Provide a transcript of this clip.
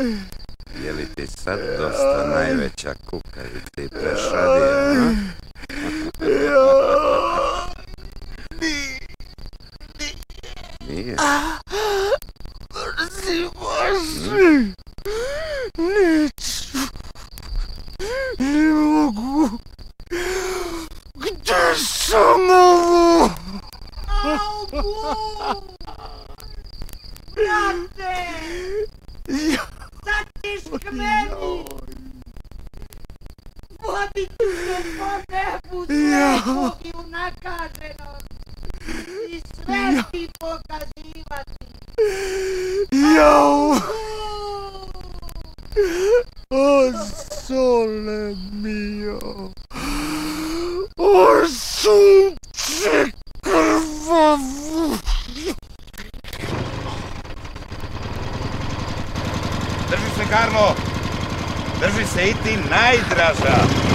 Je li ti sad dosta najveća kuka i ti prešadija, a? Nije. Mrzi Boži, neću, ne mogu, gdje sam ovo? Brate! Sad ćeš k meni! Vodit ću se po nebu svetog i unakaženog i sve ti pokazivati. Jau! O sole mio! O sunce krvavu! Drži se, Karlo! Drži se i ti, najdraža!